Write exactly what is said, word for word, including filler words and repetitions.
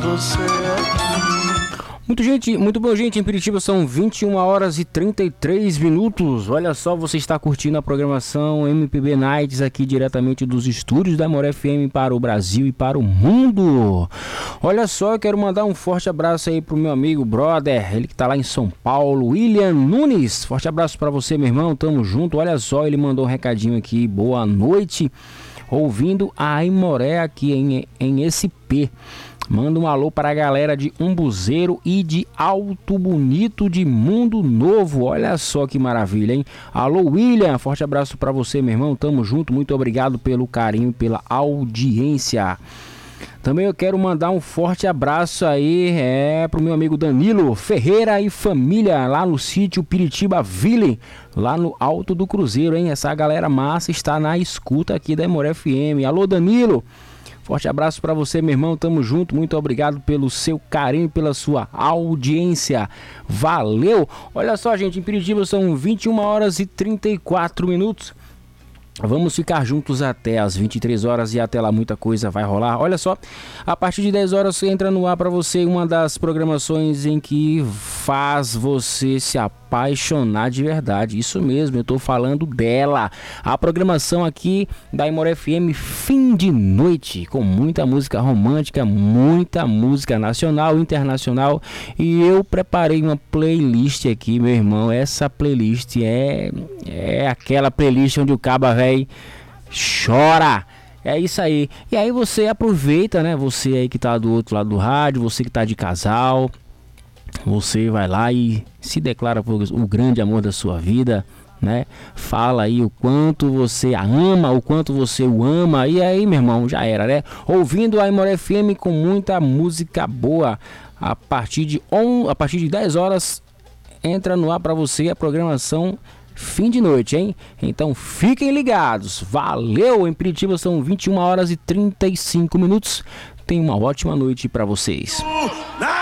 você aqui. Muito, gente, muito bom, gente. Em Piritiba são vinte e uma horas e trinta e três minutos. Olha só, você está curtindo a programação M P B Nights aqui diretamente dos estúdios da Amor F M para o Brasil e para o mundo. Olha só, eu quero mandar um forte abraço aí pro meu amigo brother, ele que tá lá em São Paulo, William Nunes. Forte abraço para você, meu irmão. Tamo junto. Olha só, ele mandou um recadinho aqui. Boa noite. Ouvindo a Aimoré aqui em, em S P. Manda um alô para a galera de Umbuzeiro e de Alto Bonito de Mundo Novo. Olha só que maravilha, hein? Alô, William, forte abraço para você, meu irmão. Tamo junto, muito obrigado pelo carinho, pela audiência. Também eu quero mandar um forte abraço aí é, pro meu amigo Danilo Ferreira e família lá no sítio Piritiba Ville, lá no Alto do Cruzeiro, hein? Essa galera massa está na escuta aqui da Amor F M. Alô, Danilo! Forte abraço para você, meu irmão. Tamo junto. Muito obrigado pelo seu carinho, pela sua audiência. Valeu! Olha só, gente, em Piritiba são vinte e uma horas e trinta e quatro minutos. Vamos ficar juntos até as vinte e três horas e até lá muita coisa vai rolar. Olha só, a partir de dez horas entra no ar para você uma das programações em que faz você se apaixonar de verdade. Isso mesmo, eu tô falando dela. A programação aqui da Amor F M Fim de Noite, com muita música romântica, muita música nacional, internacional. E eu preparei uma playlist aqui, meu irmão. Essa playlist é, é aquela playlist onde o caba velho chora. É isso aí. E aí você aproveita, né? Você aí que tá do outro lado do rádio, você que tá de casal, você vai lá e se declara o grande amor da sua vida, né? Fala aí o quanto você a ama, o quanto você o ama. E aí, meu irmão, já era, né? Ouvindo a Amor F M com muita música boa. A partir de on, a partir de dez horas entra no ar para você a programação Fim de Noite, hein? Então fiquem ligados. Valeu! Em Piritiba são vinte e uma horas e trinta e cinco minutos. Tenha uma ótima noite para vocês.